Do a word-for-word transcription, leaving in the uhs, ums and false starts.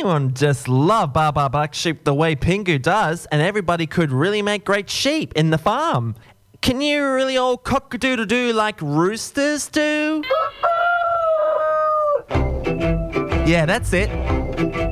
anyone just love Baa Baa Black Sheep the way Pingu does, and everybody could really make great sheep in the farm. Can you really all cock-a-doodle-doo like roosters do? Yeah, that's it.